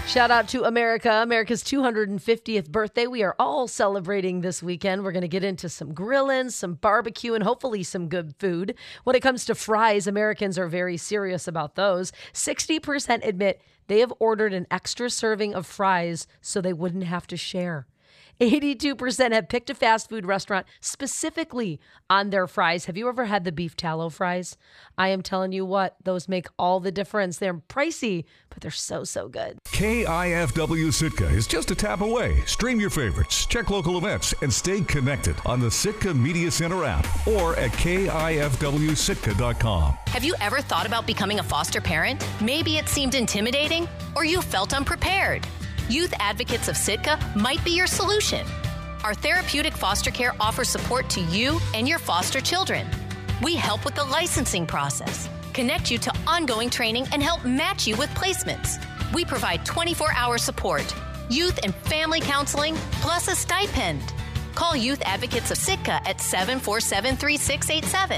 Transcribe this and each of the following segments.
Shout out to America, America's 250th birthday. We are all celebrating this weekend. We're going to get into some grilling, some barbecue, and hopefully some good food. When it comes to fries, Americans are very serious about those. 60% admit they have ordered an extra serving of fries so they wouldn't have to share. 82% have picked a fast food restaurant specifically on their fries. Have you ever had the beef tallow fries? I am telling you what, those make all the difference. They're pricey, but they're so good. KIFW Sitka is just a tap away. Stream your favorites, check local events, and stay connected on the Sitka Media Center app or at KIFWSitka.com. Have you ever thought about becoming a foster parent? Maybe it seemed intimidating or you felt unprepared. Youth Advocates of Sitka might be your solution. Our therapeutic foster care offers support to you and your foster children. We help with the licensing process, connect you to ongoing training, and help match you with placements. We provide 24-hour support, youth and family counseling, plus a stipend. Call Youth Advocates of Sitka at 747-3687.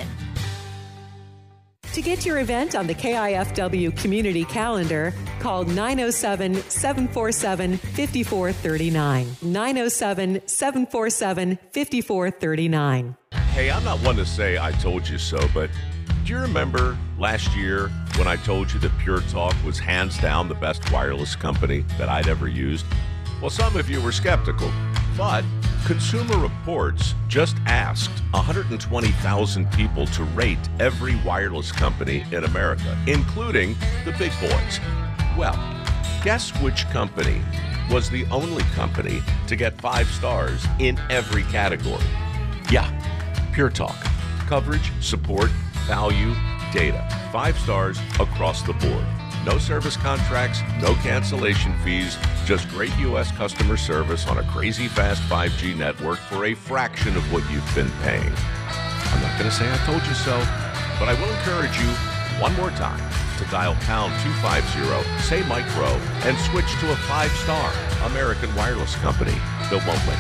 To get your event on the KIFW community calendar, call 907-747-5439. 907-747-5439. Hey, I'm not one to say I told you so, but do you remember last year when I told you that Pure Talk was hands down the best wireless company that I'd ever used? Well, some of you were skeptical, but Consumer Reports just asked 120,000 people to rate every wireless company in America, including the big boys. Well, guess which company was the only company to get 5 stars in every category? Yeah, Pure Talk. Coverage, support, value, data. 5 stars across the board. No service contracts, no cancellation fees, just great U.S. customer service on a crazy fast 5G network for a fraction of what you've been paying. I'm not going to say I told you so, but I will encourage you one more time to dial pound 250, say Mike Rowe, and switch to a 5-star American wireless company that won't let